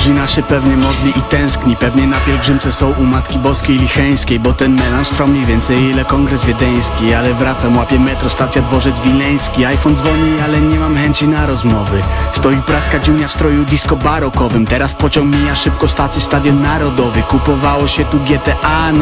Rodzina się pewnie modli i tęskni, pewnie na pielgrzymce są u Matki Boskiej Licheńskiej, bo ten melanż trwa mniej więcej ile kongres wiedeński. Ale wracam, łapię metro, stacja Dworzec Wileński. iPhone dzwoni, ale nie mam chęci na rozmowy. Stoi praska dziunia w stroju disco barokowym. Teraz pociąg mija szybko stację, Stadion Narodowy. Kupowało się tu GTA, no